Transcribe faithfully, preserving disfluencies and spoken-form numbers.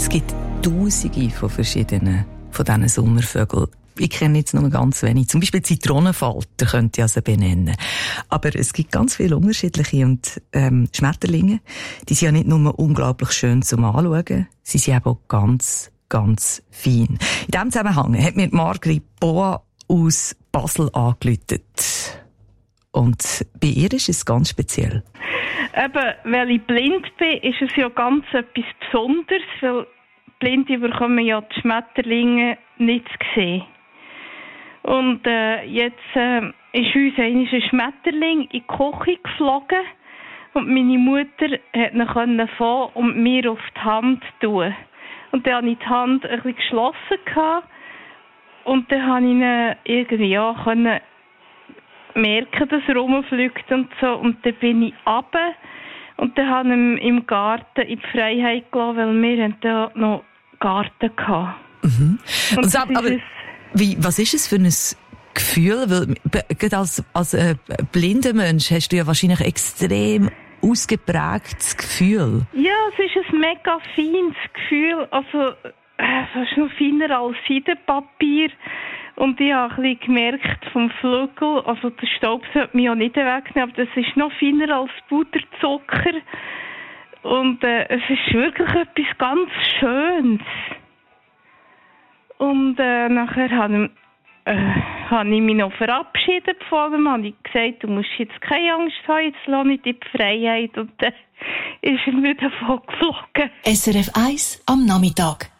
Es gibt Tausende von verschiedenen von diesen Sommervögeln. Ich kenne jetzt nur ganz wenig. Zum Beispiel Zitronenfalter könnte ich also benennen. Aber es gibt ganz viele unterschiedliche. Und ähm, Schmetterlinge, die sind ja nicht nur unglaublich schön zum Anschauen, sie sind eben auch ganz, ganz fein. In diesem Zusammenhang hat mir Margrit Boa aus Basel angerufen. Und bei ihr ist es ganz speziell. Eben, weil ich blind bin, ist es ja ganz etwas Besonderes, weil Blinde bekommen ja die Schmetterlinge nicht zu sehen. Und äh, jetzt äh, ist uns ein Schmetterling in die Küche geflogen und meine Mutter hat ihn können fangen und mir auf die Hand tun. Und dann hatte ich die Hand ein bisschen geschlossen gehabt, und dann konnte ich ihn irgendwie ja, können merken, dass er rumfliegt und so. Und dann bin ich runter und dann habe ich ihn im Garten in die Freiheit gelassen, weil wir hatten da noch Garten hatten. Mhm. Und und aber, aber wie, was ist es für ein Gefühl? Weil, gerade als, als äh, blinder Mensch hast du ja wahrscheinlich extrem ausgeprägtes Gefühl. Ja, es ist ein mega feines Gefühl. Also, äh, fast noch feiner als Seidenpapier. Und ich habe ein bisschen gemerkt vom Flügel, also der Staub sollte mich ja nicht wegnehmen, aber das ist noch feiner als Puderzucker. Und äh, es ist wirklich etwas ganz Schönes. Und äh, nachher habe ich, äh, habe ich mich noch verabschiedet von ihm, habe ich gesagt, du musst jetzt keine Angst haben, jetzt lasse ich dir die Freiheit. Und dann ist er wieder davon geflogen. S R F eins am Nachmittag.